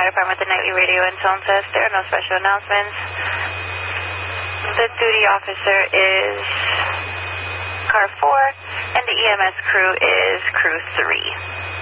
Fire Department, the nightly radio and tone test. There are no special announcements. The duty officer is car 4, and the EMS crew is crew 3.